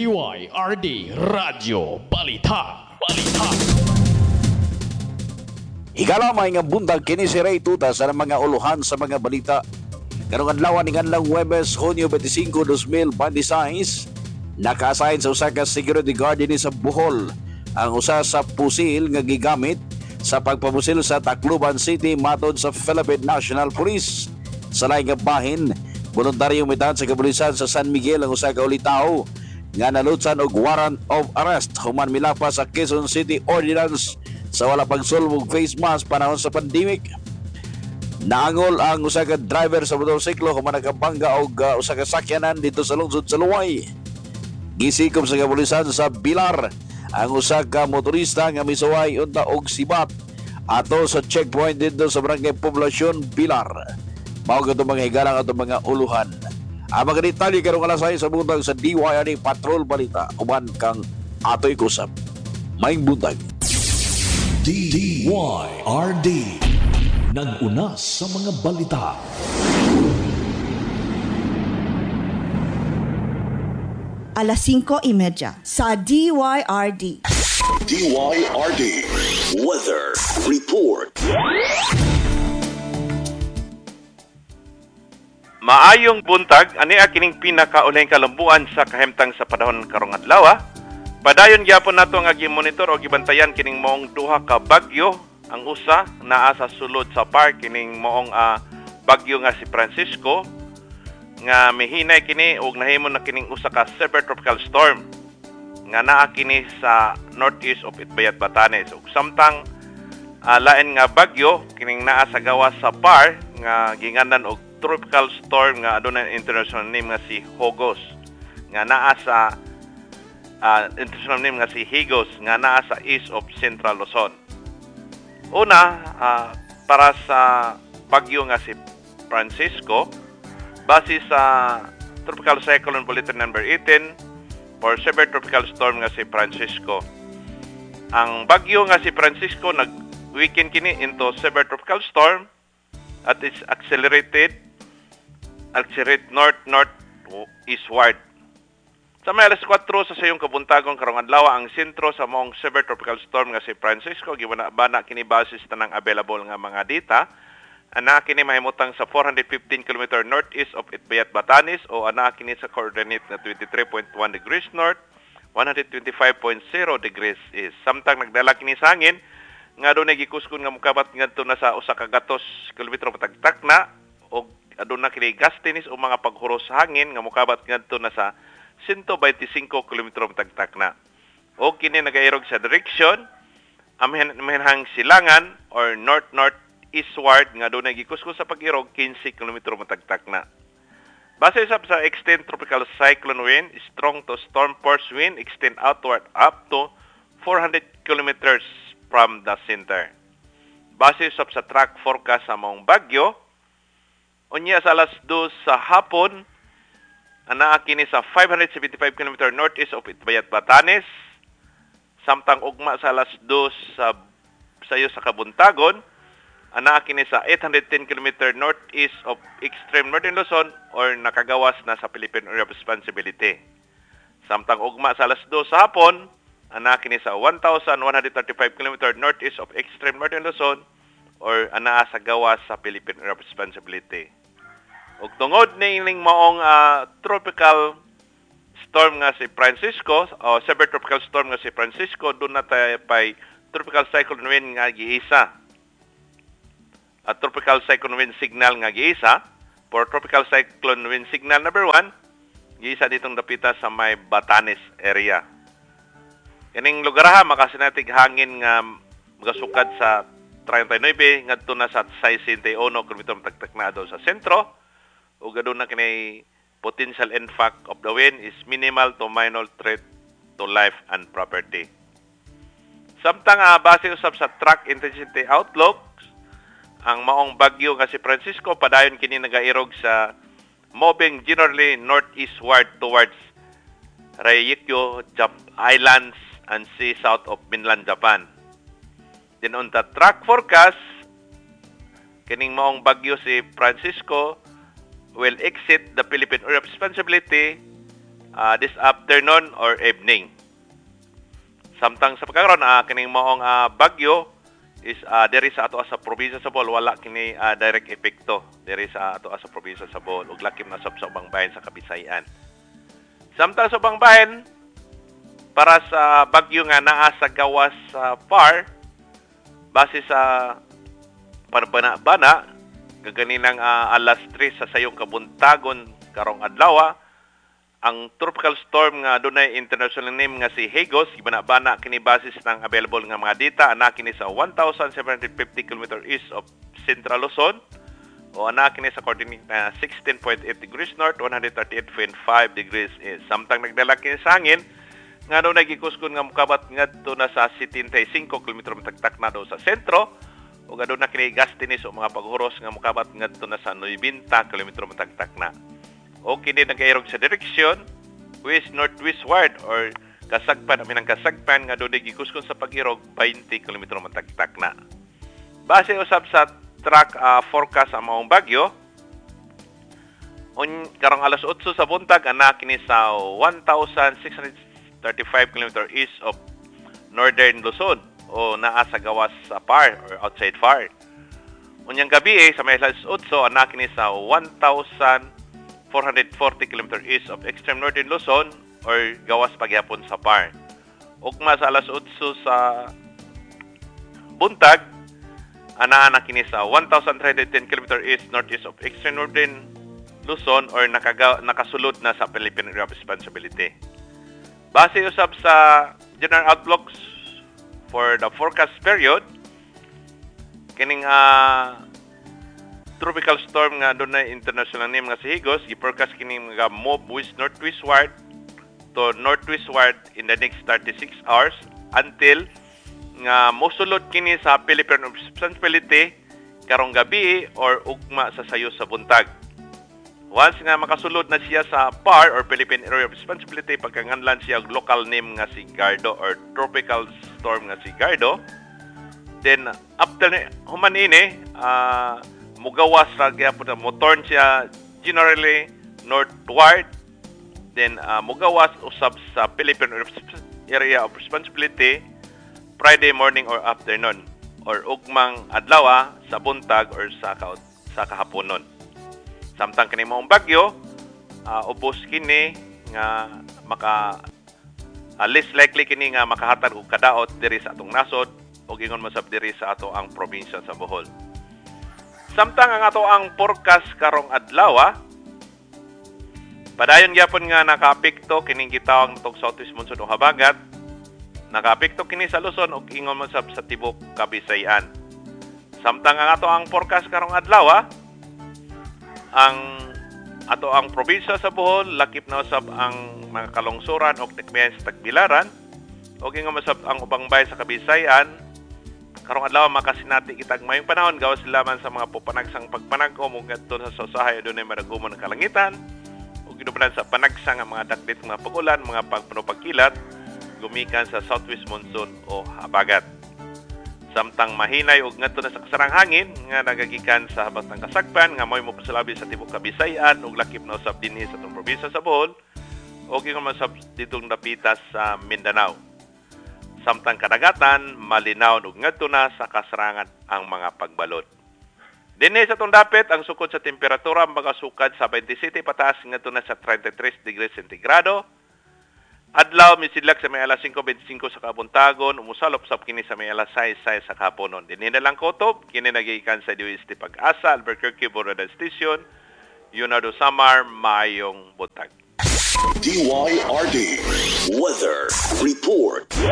DYRD Radyo Balita. Ikalamay nga buntag kini si Ray Tuta sa mga uluhan sa mga balita. Karong adlaw ni kanlang Huwebes, Hunyo 25, 2026, naka-assign sa usa ka security guard dinhi sa Bohol ang usa sa pusil nga gigamit sa pagpamusil sa Tacloban City matod sa Philippine National Police. Sa laing nga bahin, voluntaryong mitan sa kapulisan sa San Miguel ang usa ka ulitaw nga nalutsan og warrant of arrest human milapas sa Quezon City Ordinance sa wala pagsulbog face mask panahon sa pandemic. Naangol ang usa ka driver sa motorsiklo human nakabangga og usa ka sakyanan dito sa lungsod sa Luway. Gisikop sa kapulisan sa Bilar ang usa ka motorista nga misuway unta og sibat ato sa checkpoint dito sa Barangay Poblacion Bilar. Mao kadto mga higalang ato mga uluhan. Ang mga detalye karong alasay sa buntag sa DYRD Patrol Balita uban kang atoy kusap. Maayong buntag. DYRD nag-una sa mga balita. Alas 5:30 sa DYRD. DYRD Weather Report. Maayong buntag, ani kining pinakaulahing kalambuan sa kahimtang sa panahon karong adlaw. Padayon gyapon nato nga gi-monitor o gibantayan kining moong duha ka bagyo. Ang usa naa sa sulod sa park kining moong bagyo nga si Francisco nga mihinay kini ug nahimo na kining usa ka severe tropical storm nga naa kini sa northeast of Itbayat, Batanes. Ug samtang lain nga bagyo kining naa sa gawas sa PAR nga gingandan og tropical storm nga adunay international name nga si Hogos nga naa sa international name nga si Higos nga naa sa east of Central Luzon. Una, para sa bagyo nga si Francisco, base sa Tropical Cyclone Bulletin number 18 for severe tropical storm nga si Francisco. Ang bagyo nga si Francisco nag-weaken kini into severe tropical storm at is accelerate north-north-eastward. Sa may alas 4 sa sayong kabuntagon karong adlaw ang sentro sa moong severe tropical storm nga si Francisco gibana kini basis tanang available nga mga data. Ana kini mahimutang sa 415 km northeast of Itbayat, Batanes o ana kini sa coordinate na 23.1 degrees north, 125.0 degrees east. Samtang nagdala kini sa hangin nga adunay gikuskon nga mokabat ngadto na sa usa ka gatos kilometro patagtak na og aduna kini gastinis o mga paghuros sa hangin nga mokabat ngadto na sa 125 km tagtak na. O kini nagairog sa direksyon amihanhang silangan or north-north-eastward nga dunay gikuskus sa pag-irog 15 km tagtak na. Base sa extend tropical cyclone wind, strong to storm force wind extend outward up to 400 km from the center. Base sa track forecast sa maong bagyo, unya sa alas 2 sa hapon, anaa kini sa 575 km northeast of Itbayat, Batanes. Samtang ugma sa alas 2 sa sayo sa kabuntagon, anaa kini sa 810 km northeast of extreme northern Luzon or nakagawas na sa Philippine Area of Responsibility. Samtang ugma sa alas 2 sa hapon, anaa kini sa 1,135 km northeast of extreme northern Luzon or anaa sa gawas sa Philippine Area of Responsibility. Ug tungod nining maong tropical storm nga si Francisco o severe tropical storm nga si Francisco, doon na tayo pay tropical cyclone wind nga giisa. At tropical cyclone wind signal nga giisa. For tropical cyclone wind signal number 1, giisa ditong dapita sa may Batanes area. Kining lugar makasinatig hangin nga magasukad sa 39 ngadto na sa 61 km tagtak na daw sa sentro. Ug aduna kini potential impact of the wind is minimal to minor threat to life and property. Samtang base usab sa track intensity outlook, ang maong bagyo nga si Francisco padayon kini nagairog sa moving generally northeastward towards Ryukyu Islands and sea south of mainland Japan. Then on the track forecast, kining maong bagyo si Francisco will exit the Philippine Area of Responsibility this afternoon or evening. Samtang sa pagkakaroon, kining maong bagyo is diri sa ato sa probinsya sa Bohol, wala kini direct epekto diri sa ato sa probinsya sa Bohol ug lakim na sa ubang bahin sa Kabisayan. Samtang sa ubang bahin, para sa bagyo nga naa sa gawas sa PAR, base sa panabana-bana, kaganinang alas 3 sa sayong kabuntagon karong adlaw, ang tropical storm nga dunay international name nga si Hagos, gibanabana kini basis ng available nga mga data, ana kini sa 1,750 km east of Central Luzon, o ana kini sa coordinate na 16.8 degrees north, 138.5 degrees east. Samtang nagdala kini sa hangin nga dunay gikuskon nga mukabat ngadto na sa 75 km matagtak na do sa sentro, ug aduna kini gastinis o mga paghuros nga mukabat ngadto na sa 90 km matagtak na. O kini nagairog sa direksyon west-northwestward or kasagpan, aminang kasagpan nga doon gikuskon sa pag-irog 20 km matagtak na. Base usab sa track forecast ang maong bagyo, karong alas 8 sa buntag, ana kini sa 1,635 km east of northern Luzon o naa sa gawas sa PAR or outside PAR. Unyang gabi sa may alas 8, ana kini sa 1,440 km east of extreme northern Luzon or gawas pagyapon sa PAR. Ugma sa alas 8 sa buntag, ana kini sa 1,310 km east northeast of extreme northern Luzon or nakasulod na sa Philippine Area of Responsibility. Base usab sa general outlooks for the forecast period, kining tropical storm nga dunay international name nga si Hagos, gi-forecast kini nga move west northwestward to northwestward in the next 36 hours until nga mosulod kini sa Philippine Responsibility karong gabi or ugma sa sayo sa buntag. Once nga makasulod na siya sa PAR or Philippine Area of Responsibility, pagkanganlan siya og local name nga si Gardo or tropical storm nga si Gardo, then after human ini mugawas ra gyapon mo turn siya generally northward, then mugawas usab sa Philippine Area of Responsibility Friday morning or afternoon or ugmang adlaw sa buntag or sa kahaponon. Samtang kini maong bagyo, ubos kini nga least likely kini nga makahatag og kadaot diri sa atong nasod ug ingon mo sab diri sa ato ang probinsya sa Bohol. Samtang ang ato ang forecast karong adlaw, padayon gyapon nga nakaapekto kining gitawag natong southwest monsoon o habagat. Nakaapekto kini sa Luzon ug ingon mo sab sa tibok Kabisayan. Samtang ang ato ang forecast karong adlaw, ang ato ang probinsya sa Bohol lakip na usab ang mga kalungsuran o tikmayan sa Tagbilaran ug ingon mo sab ang ubang bahin sa Kabisayan. Karong adlaw makasinati kitag mayong panahon gawas sila man sa mga pupanagsang pagpanag-o mugadto sa usahay adunay maragumon ng kalangitan ug ginubalan sa panagsang ang mga daklit mga pag-ulan, mga pagkilat gumikan sa southwest monsoon o habagat. Samtang mahinay ug ngadto na sa kasarang hangin nga nagagikan sa habatang kasagpan nga moy mopasalabi sa tibok Kabisayan ug lakip na usab dinhi sa atong probinsya sa Bohol ug ingon man sa ditong dapitas sa Mindanao. Samtang kadagatan, malinaw ug ngadto na sa kasarangan ang mga pagbalod. Dinhi sa atong dapit, ang sukod sa temperatura magasukad sa 27 pataas ngadto na sa 33 degrees centigrado. Adlaw misidlak sa may alas 5:25 sa kabuntagon, umusalop sab kini sa may alas 6:06 sa kahaponon. Dinhi na lang kutob, kini nagikan sa DOST Pag-asa, Albuquerque Borada Station, Yunado Samar, Mayong Buntag. DYRD Weather Report.